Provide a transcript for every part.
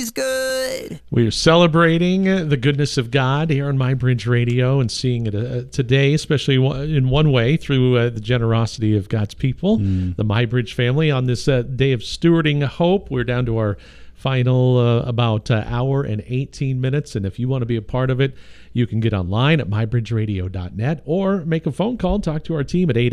He's good. We are celebrating the goodness of God here on MyBridge Radio and seeing it today, especially in one way, through the generosity of God's people, the MyBridge family. On this day of stewarding hope, we're down to our final about hour and 18 minutes. And if you want to be a part of it, you can get online at mybridgeradio.net or make a phone call, talk to our team at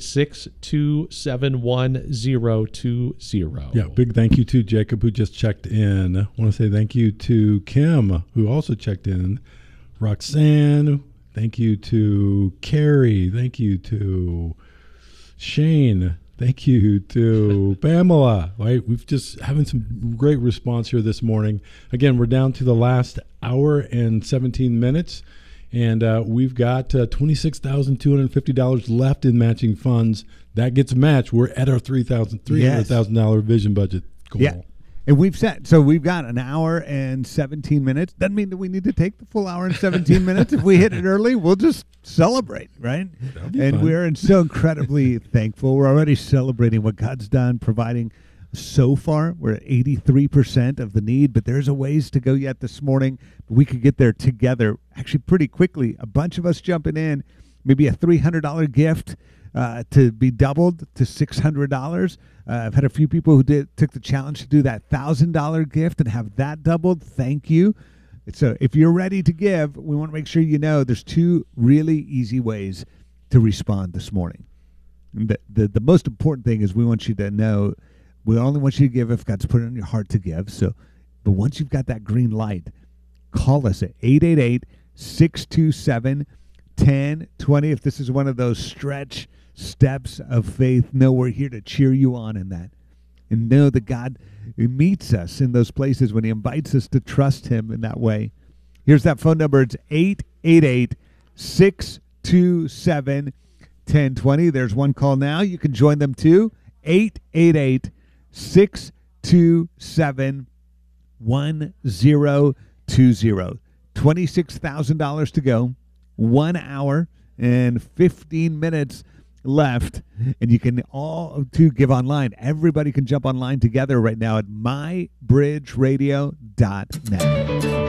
888-627-1020. Yeah, big thank you to Jacob, who just checked in. I want to say thank you to Kim, who also checked in. Roxanne, thank you to Carrie. Thank you to Shane. Thank you to Pamela. Right, we've just having some great response here this morning. Again, we're down to the last hour and 17 minutes, and we've got $26,250 left in matching funds. That gets matched. We're at our $300,000 vision budget goal. Yeah. And we've got an hour and 17 minutes. Doesn't mean that we need to take the full hour and 17 minutes. If we hit it early, we'll just celebrate, right? And we're so incredibly thankful. We're already celebrating what God's done, providing so far. We're at 83% of the need, but there's a ways to go yet this morning. We could get there together actually pretty quickly. A bunch of us jumping in, maybe a $300 gift to be doubled to $600. I've had a few people who took the challenge to do that $1,000 gift and have that doubled. Thank you. So if you're ready to give, we want to make sure you know there's two really easy ways to respond this morning. The most important thing is we want you to know we only want you to give if God's put it on your heart to give. But once you've got that green light, call us at 888-627-1020. If this is one of those stretch steps of faith, know we're here to cheer you on in that. And know that God meets us in those places when he invites us to trust him in that way. Here's that phone number. It's 888-627-1020. There's one call now. You can join them too. 888-627-1020. $26,000 to go. 1 hour and 15 minutes left, and you can all to give online. Everybody can jump online together right now at mybridgeradio.net.